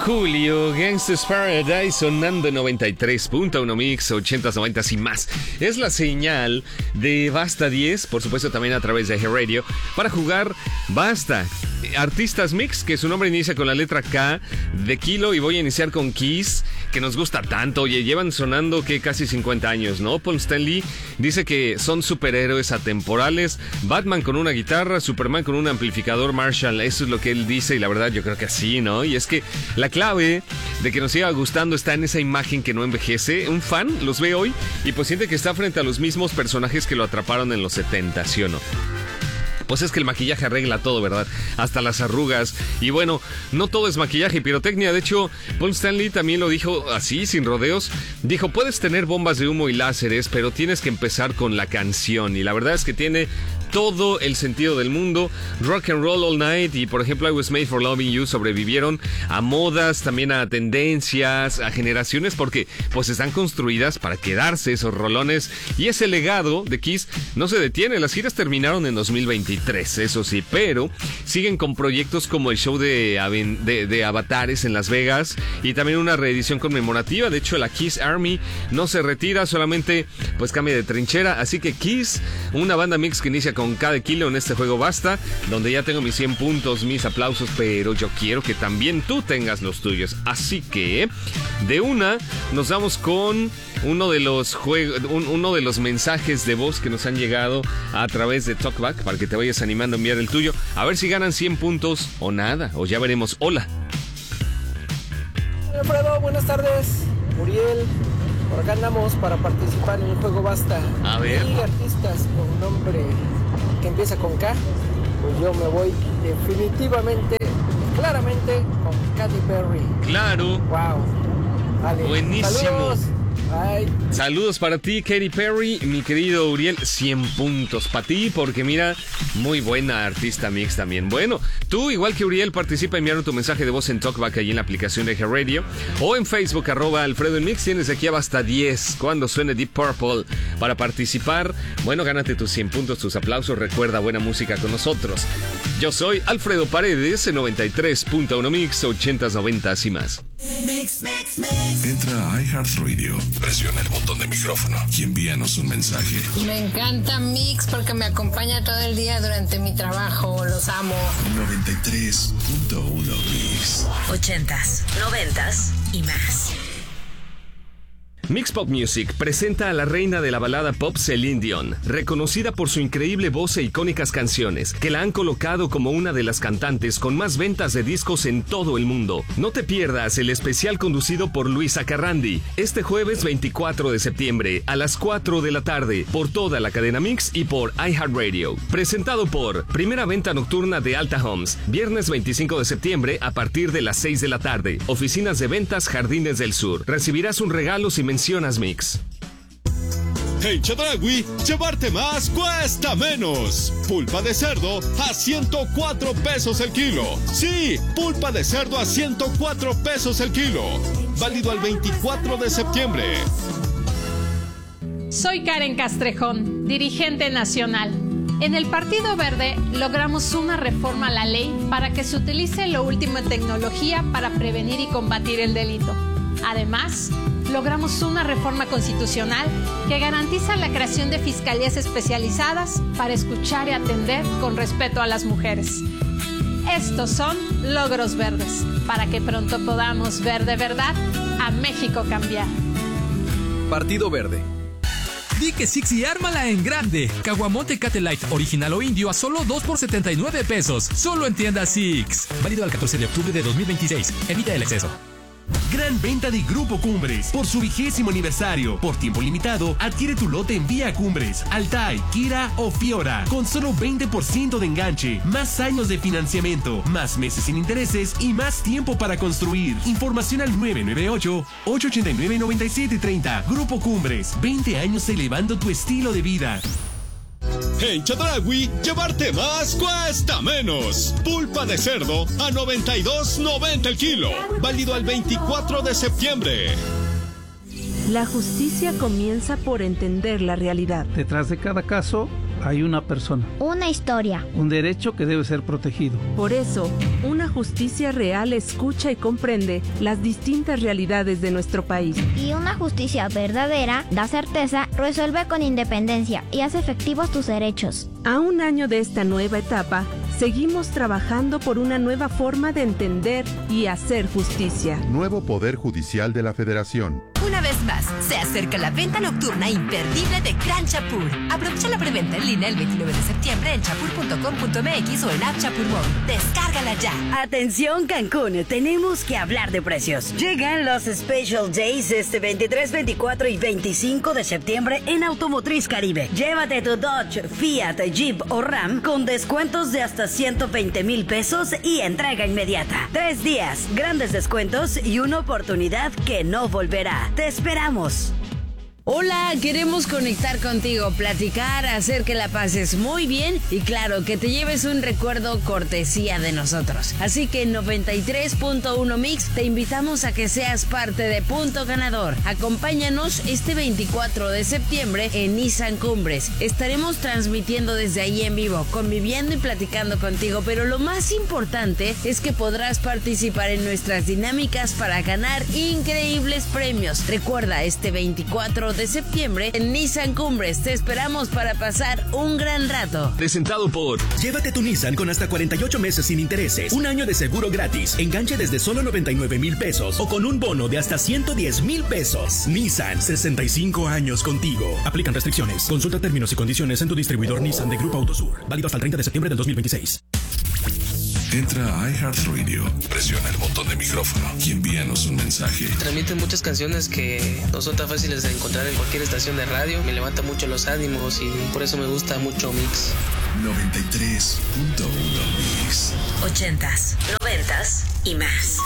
Julio, Gangsta's Paradise sonando en 93.1 Mix, 80s, 90s y más. Es la señal de Basta 10, por supuesto también a través de Eje Radio, para jugar Basta. Artistas Mix, que su nombre inicia con la letra K de Kilo, y voy a iniciar con Kiss, que nos gusta tanto. Oye, llevan sonando que casi 50 años, ¿no? Paul Stanley dice que son superhéroes atemporales, Batman con una guitarra, Superman con un amplificador Marshall. Eso es lo que él dice, y la verdad yo creo que así, ¿no? Y es que la clave de que nos siga gustando está en esa imagen que no envejece. Un fan los ve hoy y pues siente que está frente a los mismos personajes que lo atraparon en los 70, ¿sí o no? Pues es que el maquillaje arregla todo, ¿verdad? Hasta las arrugas. Y bueno, no todo es maquillaje y pirotecnia. De hecho, Paul Stanley también lo dijo así, sin rodeos. Dijo, puedes tener bombas de humo y láseres, pero tienes que empezar con la canción. Y la verdad es que tiene todo el sentido del mundo. Rock and Roll All Night y, por ejemplo, I Was Made for Loving You sobrevivieron a modas, también a tendencias, a generaciones, porque pues están construidas para quedarse esos rolones. Y ese legado de Kiss no se detiene. Las giras terminaron en 2023, eso sí, pero siguen con proyectos como el show de Avatares en Las Vegas y también una reedición conmemorativa. De hecho, la Kiss Army no se retira, solamente pues cambia de trinchera. Así que Kiss, una banda mix que inicia con cada kilo en este juego Basta, donde ya tengo mis 100 puntos, mis aplausos, pero yo quiero que también tú tengas los tuyos. Así que de una nos vamos con uno de los mensajes de voz que nos han llegado a través de Talkback, para que te vayas animando a enviar el tuyo, a ver si ganan 100 puntos o nada, o ya veremos. Hola. Hola Alfredo, buenas tardes. Muriel, por acá andamos para participar en el juego Basta. A ver. Y artistas con nombre que empieza con K, pues yo me voy definitivamente, claramente con Katy Perry. Claro. Wow. Vale. Buenísimo. Saludos. Bye. Saludos para ti, Katy Perry. Mi querido Uriel, 100 puntos para ti, porque mira, muy buena artista mix también. Bueno, tú, igual que Uriel, participa enviando tu mensaje de voz en Talkback ahí en la aplicación de Eje Radio o en Facebook, @Alfredo en Mix. Tienes de aquí hasta 10 cuando suene Deep Purple para participar. Bueno, gánate tus 100 puntos, tus aplausos. Recuerda, buena música con nosotros. Yo soy Alfredo Paredes en 93.1 Mix, 80s, 90s y más. Entra a iHeartRadio, presiona el botón de micrófono y envíanos un mensaje. Me encanta Mix porque me acompaña todo el día durante mi trabajo. Los amo. 93.1 Mix. 80s, 90s y más. Mix Pop Music presenta a la reina de la balada pop, Celine Dion, reconocida por su increíble voz e icónicas canciones, que la han colocado como una de las cantantes con más ventas de discos en todo el mundo. No te pierdas el especial conducido por Luisa Carrandi, este jueves 24 de septiembre a las 4 de la tarde, por toda la cadena Mix y por iHeartRadio. Presentado por Primera Venta Nocturna de Alta Homes, viernes 25 de septiembre a partir de las 6 de la tarde. Oficinas de ventas Jardines del Sur. Recibirás un regalo si mencionas Mix. En Chedraui, llevarte más cuesta menos. Pulpa de cerdo a 104 pesos el kilo. Sí, pulpa de cerdo a 104 pesos el kilo. Válido al 24 de septiembre. Soy Karen Castrejón, dirigente nacional. En el Partido Verde logramos una reforma a la ley para que se utilice lo último en tecnología para prevenir y combatir el delito. Además, logramos una reforma constitucional que garantiza la creación de fiscalías especializadas para escuchar y atender con respeto a las mujeres. Estos son logros verdes, para que pronto podamos ver de verdad a México cambiar. Partido Verde. Di que Six y ármala en grande. Caguamón Tecate Light original o indio a solo 2 por 79 pesos. Solo en tienda Six. Válido al 14 de octubre de 2026. Evita el exceso. Gran venta de Grupo Cumbres por su 20º aniversario. Por tiempo limitado, adquiere tu lote en Vía Cumbres, Altai, Kira o Fiora con solo 20% de enganche, más años de financiamiento, más meses sin intereses y más tiempo para construir. Información al 998-889-9730. Grupo Cumbres, 20 años elevando tu estilo de vida. En Chedraui, llevarte más cuesta menos. Pulpa de cerdo a 92.90 el kilo. Válido al 24 de septiembre. La justicia comienza por entender la realidad. Detrás de cada caso hay una persona. Una historia. Un derecho que debe ser protegido. Por eso, una Una justicia real escucha y comprende las distintas realidades de nuestro país. Y una justicia verdadera da certeza, resuelve con independencia y hace efectivos tus derechos. A un año de esta nueva etapa, seguimos trabajando por una nueva forma de entender y hacer justicia. Nuevo Poder Judicial de la Federación. Una vez más, se acerca la venta nocturna imperdible de Gran Chapur. Aprovecha la preventa en línea el 29 de septiembre en chapur.com.mx o en App Chapur Mobile. Descárgala ya. Atención Cancún, tenemos que hablar de precios. Llegan los Special Days este 23, 24 y 25 de septiembre en Automotriz Caribe. Llévate tu Dodge, Fiat, Jeep o Ram con descuentos de hasta 120,000 pesos y entrega inmediata. 3 días, grandes descuentos y una oportunidad que no volverá. ¡Te esperamos! Hola, queremos conectar contigo, platicar, hacer que la pases muy bien y claro, que te lleves un recuerdo cortesía de nosotros. Así que en 93.1 Mix te invitamos a que seas parte de Punto Ganador. Acompáñanos este 24 de septiembre en Nissan Cumbres. Estaremos transmitiendo desde ahí en vivo, conviviendo y platicando contigo, pero lo más importante es que podrás participar en nuestras dinámicas para ganar increíbles premios. Recuerda, este 24 de septiembre en Nissan Cumbres. Te esperamos para pasar un gran rato. Presentado por... Llévate tu Nissan con hasta 48 meses sin intereses, un año de seguro gratis, enganche desde solo 99,000 pesos o con un bono de hasta 110,000 pesos. Nissan, 65 años contigo. Aplican restricciones. Consulta términos y condiciones en tu distribuidor Nissan de Grupo Autosur. Válido hasta el 30 de septiembre del 2026. Entra a iHeartRadio, presiona el botón de micrófono y envíanos un mensaje. Transmiten muchas canciones que no son tan fáciles de encontrar en cualquier estación de radio. Me levanta mucho los ánimos y por eso me gusta mucho Mix. 93.1 Mix. 80s, 90s y más.